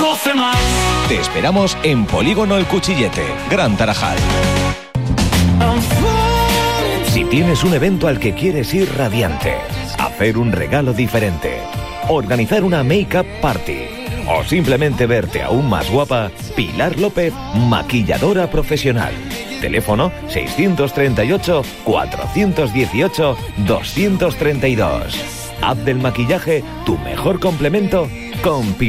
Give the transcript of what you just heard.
12 más. Te esperamos en Polígono El Cuchillete, Gran Tarajal. Si tienes un evento al que quieres ir radiante, hacer un regalo diferente, organizar una make-up party o simplemente verte aún más guapa, Pilar López, maquilladora profesional. Teléfono 638-418-232. App del maquillaje, tu mejor complemento con Pilar.